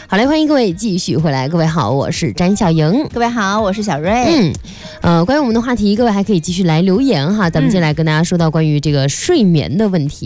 好嘞，欢迎各位继续回来。各位好，我是詹小莹。 各位好，我是小瑞。 关于我们的话题，各位还可以继续来留言哈。咱们接下来跟大家说到关于这个睡眠的问题。